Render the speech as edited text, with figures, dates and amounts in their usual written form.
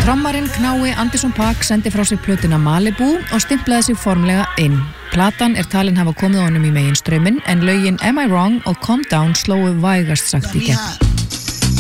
Trommarinn Knái Anderson Paak sendi frá sér plötuna Malibu og stimplaði sig formlega inn. Platan talin hafa komið honum í meginstrauminn en lögin Am I Wrong og Calm Down slóu vægast sagt í gegn.